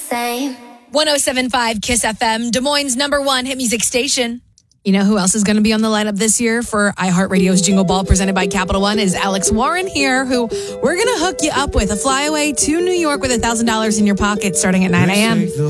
same. 107.5 KISS FM, Des Moines' #1 hit music station. You know who else is going to be on the lineup this year for iHeartRadio's Jingle Ball presented by Capital One is Alex Warren here, who we're going to hook you up with a flyaway to New York with $1,000 in your pocket starting at 9 a.m.